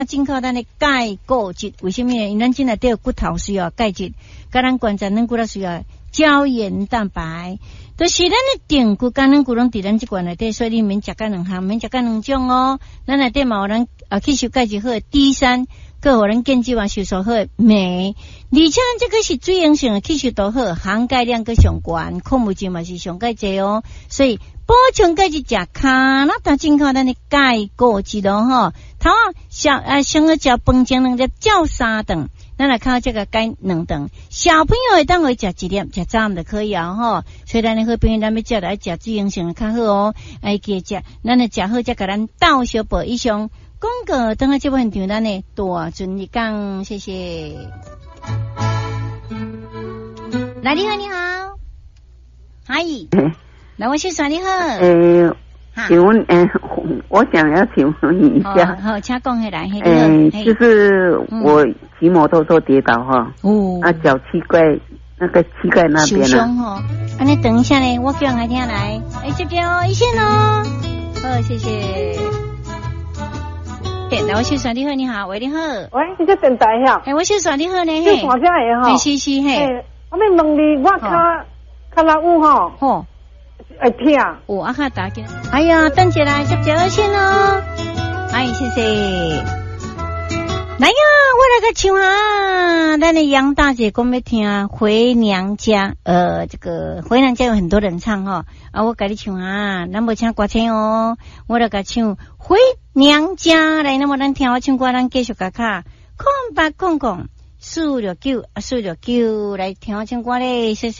进口咱的钙骨质，为什么呢？因为咱现在都有骨头需要钙质，甲咱关节软骨头需要胶原蛋白，都、就是咱的定骨跟软骨拢伫咱这罐内底，所以你免食干两项，免食干两种哦。咱内底嘛有咱吸收钙质好的 D3，各互咱健肌丸吸收好的镁，而且咱这个是水溶性的，吸收度好，含钙量个上高，矿物质嘛是上钙济哦，所以补充钙质食卡那它进口咱的钙骨质咯吼，头先去食饭前2粒，照3顿，咱来靠这个钙2顿。小朋友会当会食1粒，食早暗就可以啊吼。所以咱的好朋友，咱要食来食水溶性的较好哦。记食，咱来食好，再甲咱倒小补以上。广告等下这部现场，咱的大尊你讲，谢谢。来，你好，你好，嗨。来，我先说你好。 请问，我想要请问你一下。 好，请讲起来。 就是我骑摩托车跌倒哈，脚膝盖那个膝盖那边受伤哈。你等一下呢，我叫人听来。这边哦，一线哦。好，谢谢。来，我先说你好，你好，喂，你好。 喂，你这电台呀？ 我先说你好呢。 这大声的哈。 是嘿。 我问你，我脚拉有吼。 吼。 会痛。 啊卡打紧。哎呀，等一下来接2线哦。谢谢。来呀，我来个唱啊！咱的杨大姐讲要听回娘家，这个回娘家有很多人唱哈，我给你唱啊，咱无请歌星哦，我来个唱回娘家来，那么咱听我唱歌，咱继续甲卡空800 469来听我唱歌嘞，谢谢。